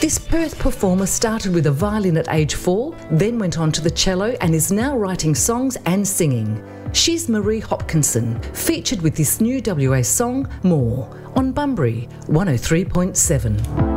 This Perth performer started with a violin at age 4, then went on to the cello and is now writing songs and singing. She's Marie Hopkinson, featured with this new WA song, More, on Bunbury 103.7.